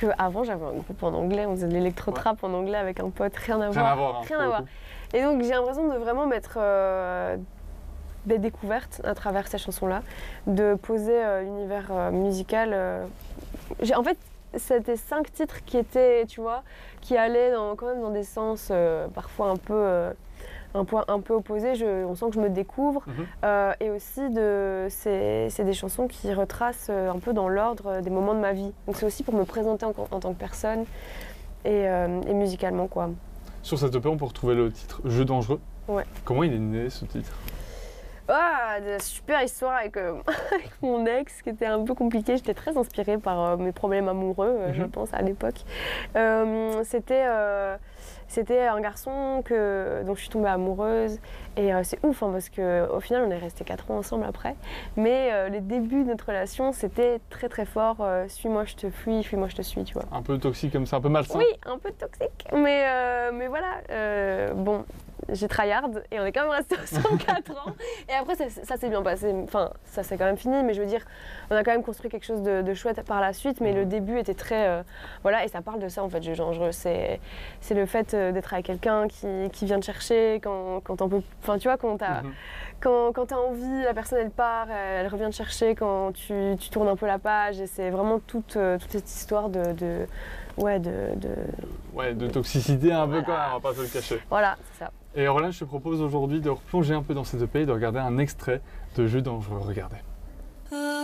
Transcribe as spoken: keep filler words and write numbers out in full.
qu'avant j'avais un groupe en anglais, on faisait de l'électro-trap ouais. en anglais avec un pote, rien à rien voir. À voir hein, rien à voir. Et donc j'ai l'impression de vraiment mettre euh, des découvertes à travers ces chansons-là, de poser euh, l'univers euh, musical. Euh, en fait, c'était cinq titres qui étaient, tu vois, qui allaient dans, quand même dans des sens euh, parfois un peu, euh, un peu, un peu opposés. Je, on sent que je me découvre. Mm-hmm. euh, et aussi, de, c'est, c'est des chansons qui retracent euh, un peu dans l'ordre des moments de ma vie. Donc c'est aussi pour me présenter en, en tant que personne et, euh, et musicalement, quoi. Sur cette E P, on peut retrouver le titre « Jeu dangereux ». Ouais. Comment il est né, ce titre ? Ah, de super histoire avec, euh, avec mon ex qui était un peu compliqué. J'étais très inspirée par euh, mes problèmes amoureux, euh, mm-hmm. je pense, à l'époque. Euh, c'était, euh, c'était un garçon que, dont je suis tombée amoureuse. Et euh, c'est ouf, hein, parce qu'au final, on est restés quatre ans ensemble après. Mais euh, les débuts de notre relation, c'était très très fort. Euh, suis-moi, je te fuis, fuis-moi, je te suis, tu vois. Un peu toxique comme ça, un peu malsain. Oui, un peu toxique. Mais, euh, mais voilà, euh, bon... J'ai tryhard et on est quand même restés ensemble quatre ans. Et après, ça, ça s'est bien passé. Enfin, ça s'est quand même fini, mais je veux dire, on a quand même construit quelque chose de, de chouette par la suite. Mais mmh. le début était très. Euh, voilà, et ça parle de ça en fait, Jeu dangereux. C'est, c'est le fait d'être avec quelqu'un qui, qui vient te chercher quand, quand on peut. Enfin, tu vois, quand t'as, mmh. quand, quand t'as envie, la personne elle part, elle revient te chercher quand tu, tu tournes un peu la page. Et c'est vraiment toute, toute cette histoire de. de ouais, de, de. Ouais, de toxicité un peu voilà. Quand même, on va pas se le cacher. Voilà, c'est ça. Et Aurélien, je te propose aujourd'hui de replonger un peu dans cette E P et de regarder un extrait de Jeu dangereux. Regardez.